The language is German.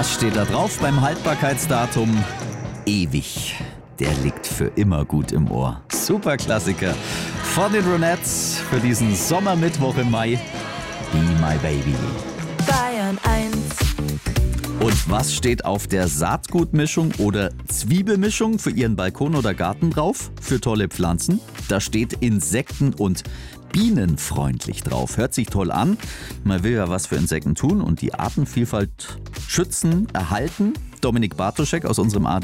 Was steht da drauf beim Haltbarkeitsdatum? Ewig. Der liegt für immer gut im Ohr. Super Klassiker von den Ronettes für diesen Sommermittwoch im Mai. Be My Baby. Bayern 1. Und was steht auf der Saatgutmischung oder Zwiebelmischung für Ihren Balkon oder Garten drauf? Für tolle Pflanzen? Da steht insekten- und bienenfreundlich drauf. Hört sich toll an. Man will ja was für Insekten tun und die Artenvielfalt schützen, erhalten. Dominik Bartoschek aus unserem